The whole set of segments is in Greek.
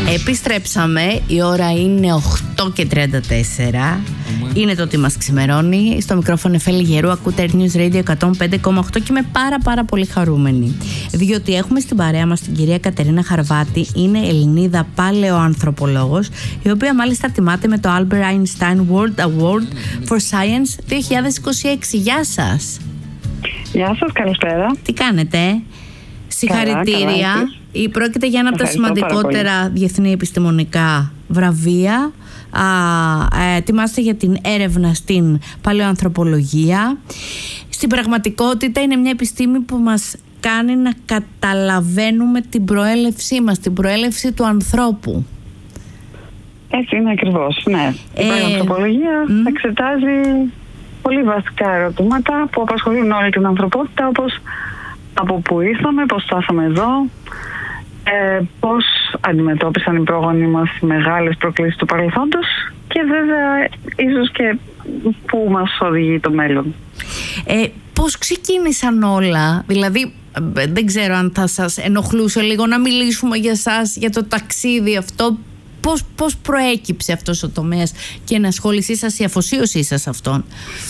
Επιστρέψαμε, η ώρα είναι 8:34. Είναι το ότι μας ξημερώνει. Στο μικρόφωνο Εφέλη Γερού, ακούτε News Radio 105,8 και είμαι πάρα πολύ χαρούμενη. Διότι έχουμε στην παρέα μας την κυρία Κατερίνα Χαρβάτη, είναι Ελληνίδα παλαιοανθρωπολόγος, η οποία μάλιστα τιμάται με το Albert Einstein World Award for Science 2026. Γεια σας. Γεια σας, καλησπέρα. Τι κάνετε? Συγχαρητήρια. Πρόκειται για ένα από τα σημαντικότερα διεθνή επιστημονικά βραβεία. Ετοιμάστε για την έρευνα στην παλαιοανθρωπολογία. Στην πραγματικότητα είναι μια επιστήμη που μας κάνει να καταλαβαίνουμε την προέλευσή μας, την προέλευση του ανθρώπου. Έτσι είναι ακριβώς, ναι. Η παλαιοανθρωπολογία εξετάζει πολύ βασικά ερωτήματα που απασχολούν όλη την ανθρωπότητα, όπως από πού ήρθαμε, πώς φτάσαμε εδώ, πώς αντιμετώπισαν οι πρόγονοι μας οι μεγάλες προκλήσεις του παρελθόντος και βέβαια ίσως και πού μας οδηγεί το μέλλον. Πώς ξεκίνησαν όλα, δηλαδή δεν ξέρω αν θα σας ενοχλούσε λίγο να μιλήσουμε για σας, για το ταξίδι αυτό, πώς προέκυψε αυτός ο τομέας και η ενασχόλησή σας, η αφοσίωσή σας σε αυτόν?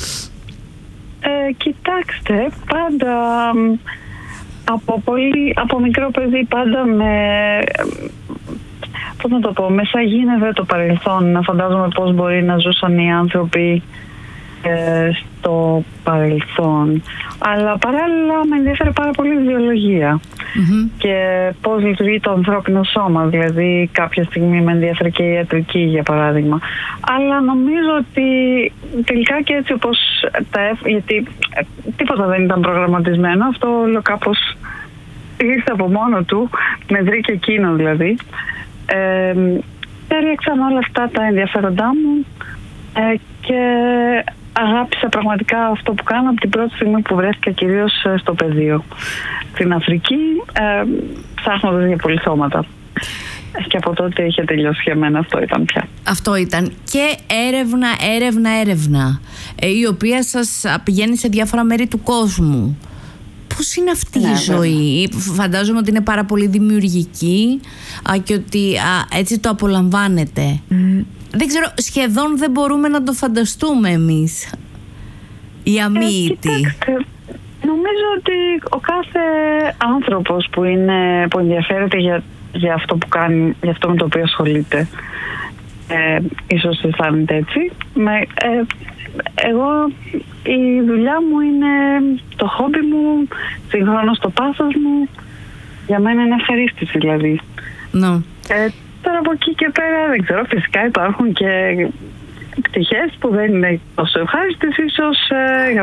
Κοιτάξτε, πάντα από μικρό παιδί πάντα με σαγίνευε το παρελθόν, να φαντάζομαι πώς μπορεί να ζούσαν οι άνθρωποι στο παρελθόν. Αλλά παράλληλα με ενδιαφέρει πάρα πολύ η βιολογία και πώς λειτουργεί το ανθρώπινο σώμα. Δηλαδή κάποια στιγμή με ενδιαφέρει και η ιατρική, για παράδειγμα. Αλλά νομίζω ότι τελικά και έτσι όπως γιατί τίποτα δεν ήταν προγραμματισμένο, αυτό όλο κάπως ήρθε από μόνο του, με βρήκε εκείνο δηλαδή. Έριξαν όλα αυτά τα ενδιαφέροντά μου και αγάπησα πραγματικά αυτό που κάνω από την πρώτη στιγμή που βρέθηκα, κυρίως στο πεδίο. Στην Αφρική, ψάχνοντας για πολυθώματα. Και από τότε είχε τελειώσει για μένα, αυτό ήταν πια. Αυτό ήταν. Και έρευνα, η οποία σας πηγαίνει σε διάφορα μέρη του κόσμου. Πώς είναι αυτή η ζωή? Φαντάζομαι ότι είναι πάρα πολύ δημιουργική και ότι έτσι το απολαμβάνετε. Δεν ξέρω, σχεδόν δεν μπορούμε να το φανταστούμε εμείς, οι αμύητοι. Κοιτάξτε, νομίζω ότι ο κάθε άνθρωπος που ενδιαφέρεται για αυτό που κάνει, για αυτό με το οποίο ασχολείται, ίσως αισθάνεται έτσι. Εγώ, η δουλειά μου είναι το χόμπι μου, συγχρόνως το πάθος μου. Για μένα είναι ευχαρίστηση δηλαδή. Τώρα από εκεί και πέρα δεν ξέρω, φυσικά υπάρχουν και πτυχές που δεν είναι τόσο ευχάριστες ίσως.